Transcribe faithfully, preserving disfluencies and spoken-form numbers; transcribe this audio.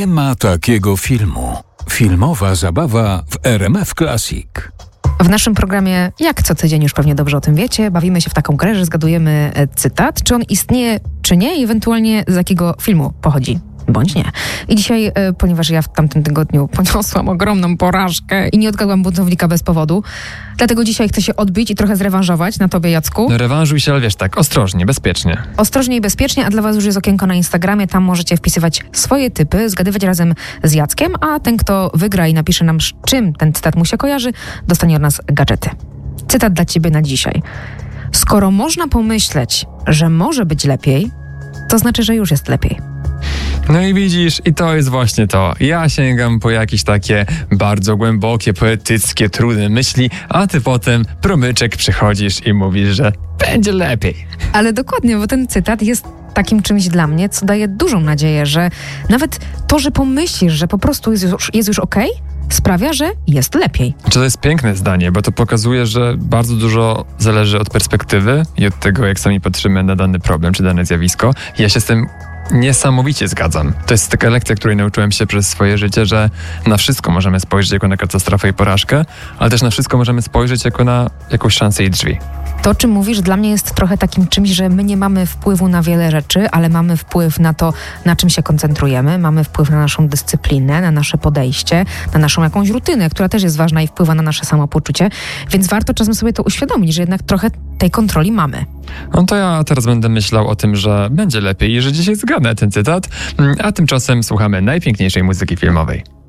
Nie ma takiego filmu. Filmowa zabawa w R M F Classic. W naszym programie, jak co tydzień już pewnie dobrze o tym wiecie, bawimy się w taką grę, że zgadujemy cytat, czy on istnieje, czy nie i ewentualnie z jakiego filmu pochodzi. Bądź nie. I dzisiaj, ponieważ ja w tamtym tygodniu poniosłam ogromną porażkę i nie odgadłam buntownika bez powodu, dlatego dzisiaj chcę się odbić i trochę zrewanżować na tobie, Jacku. No rewanżuj się, ale wiesz, tak, ostrożnie, bezpiecznie. Ostrożnie i bezpiecznie, a dla was już jest okienko na Instagramie, tam możecie wpisywać swoje typy, zgadywać razem z Jackiem, a ten, kto wygra i napisze nam, z czym ten cytat mu się kojarzy, dostanie od nas gadżety. Cytat dla ciebie na dzisiaj. Skoro można pomyśleć, że może być lepiej, to znaczy, że już jest lepiej. No i widzisz, i to jest właśnie to. Ja sięgam po jakieś takie bardzo głębokie, poetyckie, trudne myśli, a ty potem, promyczek, przychodzisz i mówisz, że będzie lepiej. Ale dokładnie, bo ten cytat jest takim czymś dla mnie, co daje dużą nadzieję, że nawet to, że pomyślisz, że po prostu jest już, jest już okej, sprawia, że jest lepiej. Czy to jest piękne zdanie, bo to pokazuje, że bardzo dużo zależy od perspektywy i od tego, jak sami patrzymy na dany problem czy dane zjawisko. Ja się z tym niesamowicie zgadzam. To jest taka lekcja, której nauczyłem się przez swoje życie, że na wszystko możemy spojrzeć jako na katastrofę i porażkę, ale też na wszystko możemy spojrzeć jako na jakąś szansę i drzwi. To, o czym mówisz, dla mnie jest trochę takim czymś, że my nie mamy wpływu na wiele rzeczy, ale mamy wpływ na to, na czym się koncentrujemy, mamy wpływ na naszą dyscyplinę, na nasze podejście, na naszą jakąś rutynę, która też jest ważna i wpływa na nasze samopoczucie, więc warto czasem sobie to uświadomić, że jednak trochę tej kontroli mamy. No to ja teraz będę myślał o tym, że będzie lepiej i że dzisiaj zgadnę ten cytat, a tymczasem słuchamy najpiękniejszej muzyki filmowej.